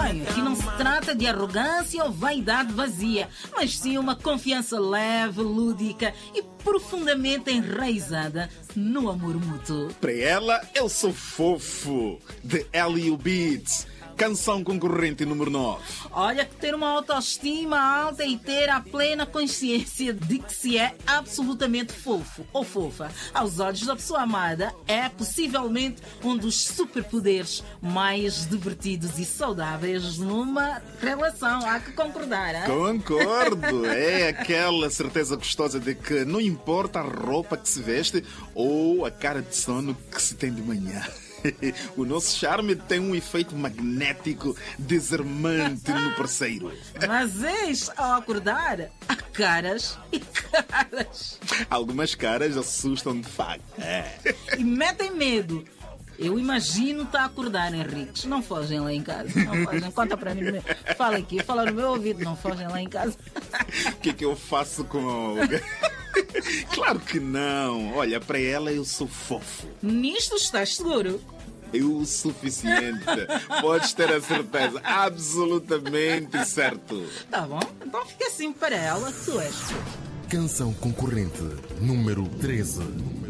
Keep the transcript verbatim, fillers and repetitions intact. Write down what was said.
Bem, aqui não se trata de arrogância ou vaidade vazia, mas sim uma confiança leve, lúdica e profundamente enraizada no amor mútuo. Para ela, eu sou fofo, de L U Beats. Canção concorrente número nove. Olha que ter uma autoestima alta e ter a plena consciência de que se é absolutamente fofo ou fofa aos olhos da pessoa amada é possivelmente um dos superpoderes mais divertidos e saudáveis numa relação. Há que concordar, hein? Concordo. É aquela certeza gostosa de que não importa a roupa que se veste ou a cara de sono que se tem de manhã. O nosso charme tem um efeito magnético desarmante no parceiro. Mas eis, ao acordar, há caras e caras. Algumas caras assustam de facto. É. E metem medo. Eu imagino-te a acordar, Henriques. Não fogem lá em casa. Não fogem. Conta para mim. Fala aqui, fala no meu ouvido. Não fogem lá em casa. O que é que eu faço com... Claro que não. Olha, para ela eu sou fofo. Nisto estás seguro? Eu o suficiente. Podes ter a certeza. Absolutamente certo. Tá bom. Então fica assim para ela. Tu és fofo. Canção concorrente número treze.